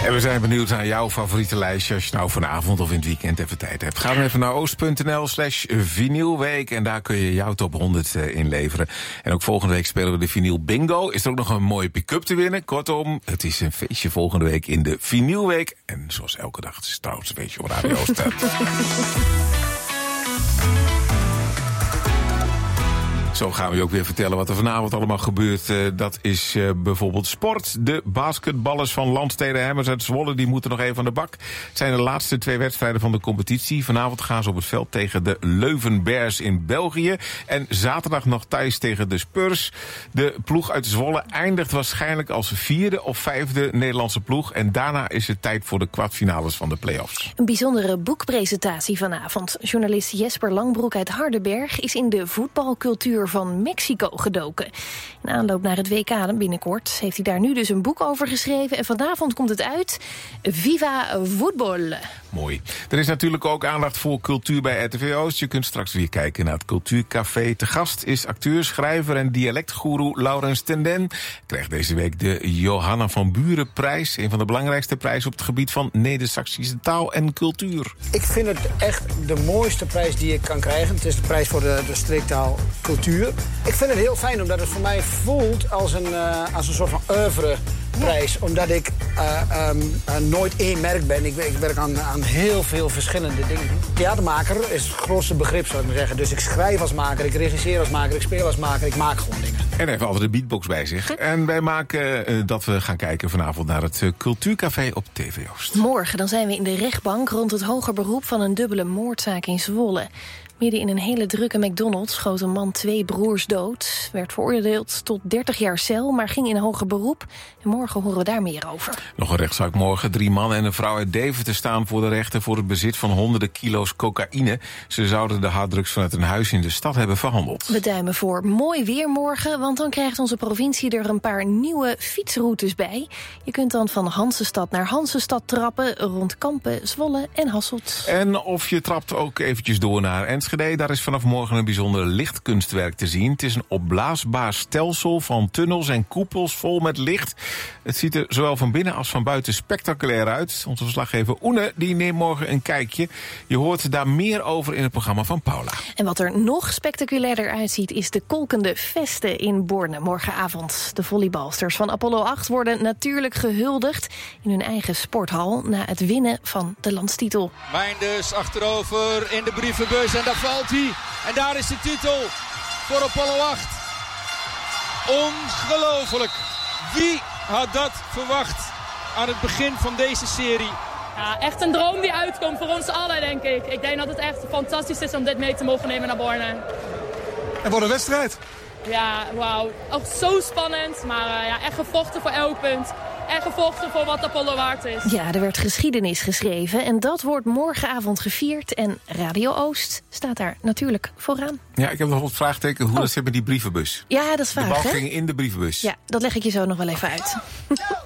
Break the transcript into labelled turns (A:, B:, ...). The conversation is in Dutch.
A: En we zijn benieuwd naar jouw favoriete lijstje. Als je nou vanavond of in het weekend even tijd hebt. Ga dan even naar oost.nl/vinylweek. En daar kun je jouw top 100 inleveren. En ook volgende week spelen we de vinyl bingo. Is er ook nog een mooie pick-up te winnen. Kortom, het is een feestje volgende week in de vinylweek. En zoals elke dag, het is trouwens een feestje op Radio Oost. Zo gaan we je ook weer vertellen wat er vanavond allemaal gebeurt. Dat is bijvoorbeeld sport. De basketballers van Landstede Hammers uit Zwolle die moeten nog even aan de bak. Het zijn de laatste 2 wedstrijden van de competitie. Vanavond gaan ze op het veld tegen de Leuven Bears in België. En zaterdag nog thuis tegen de Spurs. De ploeg uit Zwolle eindigt waarschijnlijk als 4e of 5e Nederlandse ploeg. En daarna is het tijd voor de kwartfinales van de play-offs.
B: Een bijzondere boekpresentatie vanavond. Journalist Jesper Langbroek uit Hardenberg is in de voetbalcultuur van Mexico gedoken. In aanloop naar het WK binnenkort heeft hij daar nu dus een boek over geschreven. En vanavond komt het uit. Viva Voetbal.
A: Mooi. Er is natuurlijk ook aandacht voor cultuur bij RTV Oost. Je kunt straks weer kijken naar het Cultuurcafé. Te gast is acteur, schrijver en dialectgoeroe Laurens Tenden. Krijgt deze week de Johanna van Buren prijs. Een van de belangrijkste prijzen op het gebied van Neder-Saxische taal en cultuur.
C: Ik vind het echt de mooiste prijs die ik kan krijgen. Het is de prijs voor de streektaal cultuur. Ik vind het heel fijn omdat het voor mij voelt als een soort van oeuvreprijs. Omdat ik nooit één merk ben. Ik werk aan heel veel verschillende dingen. Theatermaker is het grootste begrip, zou ik maar zeggen. Dus ik schrijf als maker, ik regisseer als maker, ik speel als maker, ik maak gewoon dingen.
A: En hij heeft altijd de beatbox bij zich. En wij maken dat we gaan kijken vanavond naar het Cultuurcafé op TV Oost.
B: Morgen dan zijn we in de rechtbank rond het hoger beroep van een dubbele moordzaak in Zwolle. Midden in een hele drukke McDonald's schoot een man 2 broers dood. Werd veroordeeld tot 30 jaar cel, maar ging in hoger beroep. En morgen horen we daar meer over.
A: Nog een rechtszaak morgen. 3 mannen en een vrouw uit Deventer staan voor de rechter voor het bezit van honderden kilo's cocaïne. Ze zouden de harddrugs vanuit een huis in de stad hebben verhandeld.
B: We duimen voor mooi weer morgen, want dan krijgt onze provincie er een paar nieuwe fietsroutes bij. Je kunt dan van Hansenstad naar Hansenstad trappen, rond Kampen, Zwolle en Hasselt.
A: En of je trapt ook eventjes door naar Enschede. Daar is vanaf morgen een bijzonder lichtkunstwerk te zien. Het is een opblaasbaar stelsel van tunnels en koepels vol met licht. Het ziet er zowel van binnen als van buiten spectaculair uit. Onze verslaggever Oene die neemt morgen een kijkje. Je hoort daar meer over in het programma van Paula.
B: En wat er nog spectaculairder uitziet is de kolkende vesten in Borne morgenavond. De volleybalsters van Apollo 8 worden natuurlijk gehuldigd in hun eigen sporthal na het winnen van de landstitel.
D: Meinders achterover in de brievenbus en daar valt hij. En daar is de titel voor Apollo 8. Ongelooflijk. Wie had dat verwacht aan het begin van deze serie?
E: Ja, echt een droom die uitkomt voor ons allen, denk ik. Ik denk dat het echt fantastisch is om dit mee te mogen nemen naar Borne.
F: En wat een wedstrijd.
E: Ja, wauw. Ook zo spannend, maar echt gevochten voor elk punt. En gevochten voor wat Apollo waard is.
B: Ja, er werd geschiedenis geschreven en dat wordt morgenavond gevierd. En Radio Oost staat daar natuurlijk vooraan.
A: Ja, ik heb nog wat vraagteken hoe dat zit met die brievenbus.
B: Ja, dat is vaag,
A: De bal
B: hè?
A: ging in de brievenbus.
B: Ja, dat leg ik je zo nog wel even uit.